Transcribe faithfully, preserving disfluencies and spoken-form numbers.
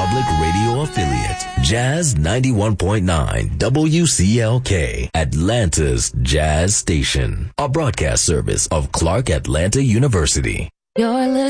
public radio affiliate, Jazz ninety-one point nine W C L K, Atlanta's Jazz Station, a broadcast service of Clark Atlanta University. You're listening